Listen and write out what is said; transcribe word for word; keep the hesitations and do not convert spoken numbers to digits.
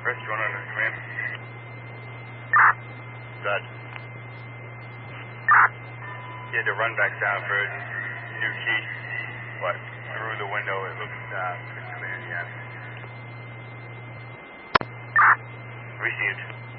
Chris, you want to command? Good. You had to run back down for a new key. What? Through the window, it looks uh, pretty clear, yeah. Received.